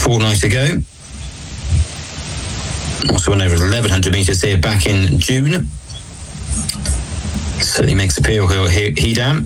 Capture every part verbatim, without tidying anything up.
fortnight ago. Also went over eleven hundred metres here back in June. Certainly makes appeal here, Hedam.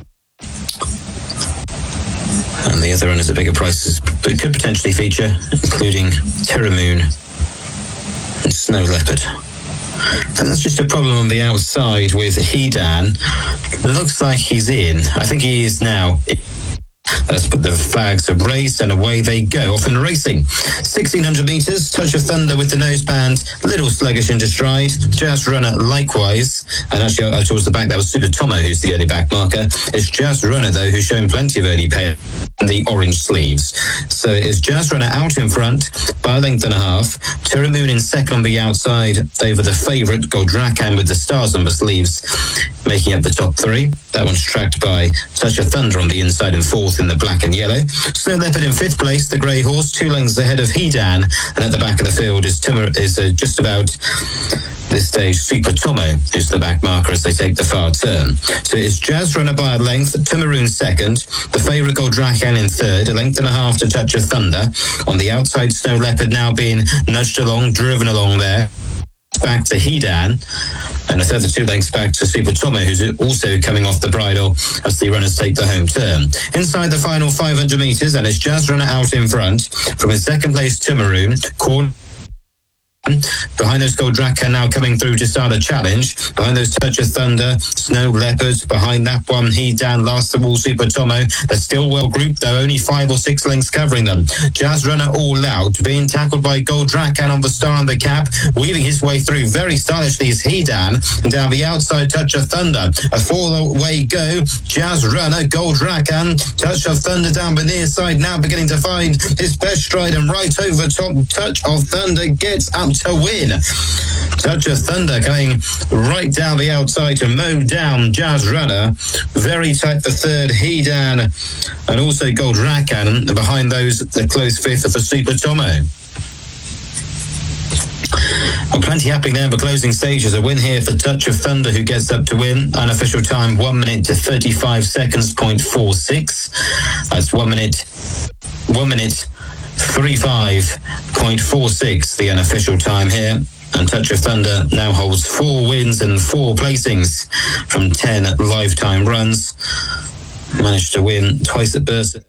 And the other runners at bigger prices but could potentially feature, including Terra Moon and Snow Leopard. And that's just a problem on the outside with Hedam. Looks like he's in. I think he is now. Let's put the flags of race and away they go. Off and racing. sixteen hundred metres, Touch of Thunder with the noseband, little sluggish into stride. Jazz Runner likewise. And actually, uh, towards the back, that was Super Tomo, who's the early back marker. It's Jazz Runner, though, who's showing plenty of early pay in the orange sleeves. So it's Jazz Runner out in front by a length and a half. Terra Moon in second on the outside over the favourite, Goldrakan with the stars on the sleeves, making up the top three. That one's tracked by Touch of Thunder on the inside and fourth in the black and yellow. Snow Leopard in fifth place, the grey horse, two lengths ahead of Hedam, and at the back of the field is Timur, is uh, just about this stage Super Tomo, who's the back marker as they take the far turn. So it's Jazz Runner by a length, Timaroon second, the favourite Goldrakan in third, a length and a half to Touch of Thunder. On the outside, Snow Leopard now being nudged along, driven along there. Back to Hedam, and a further two lengths back to Super Tomo, who's also coming off the bridle as the runners take the home turn. Inside the final five hundred metres, and it's Jazz Runner out in front. From his second place, Timaroon. Corn behind those Goldrakan now coming through to start a challenge. Behind those Touch of Thunder, Snow Leopard. Behind that one, Hedam, last of all, Super Tomo. They're still well grouped though, only five or six lengths covering them. Jazz Runner all out, being tackled by Goldrakan on the star on the cap, weaving his way through very stylishly is Hedam. And down the outside, Touch of Thunder. A four-way go, Jazz Runner, Goldrakan, Touch of Thunder down the near side, now beginning to find his best stride, and right over top, Touch of Thunder gets up to win. Touch of Thunder going right down the outside to mow down Jazz Runner. Very tight for third, Hedam, and also Goldrakan. And behind those, the close fifth for Super Tomo. Well, plenty happening there for closing stages. A win here for Touch of Thunder, who gets up to win. Unofficial time, one minute to thirty-five seconds, point four six. That's one minute, one minute, thirty-five point four six, the unofficial time here. And Touch of Thunder now holds four wins and four placings from ten lifetime runs. Managed to win twice at Bursa.